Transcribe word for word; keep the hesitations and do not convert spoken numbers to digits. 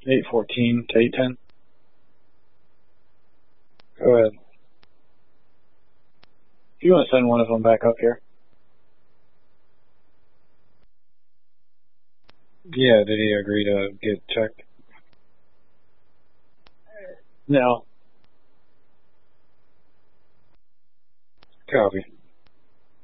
eight fourteen to eight ten. Go ahead. You want to send one of them back up here? Yeah, did he agree to get checked? No. Copy.